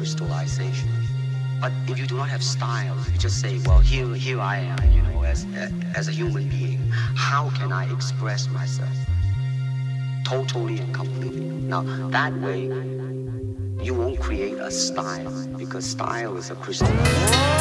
crystallization. But if you do not have style, you just say, well, here I am, as a human being. How can I express myself? Totally and completely. Now, that way, you won't create a style, because style is a crystal.